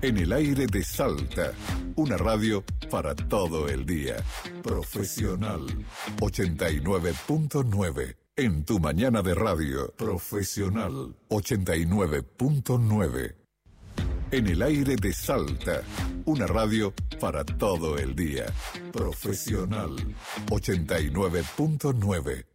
En el aire de Salta, una radio para todo el día. Profesional 89.9. En tu mañana de radio. Profesional 89.9. En el aire de Salta, una radio para todo el día. Profesional 89.9.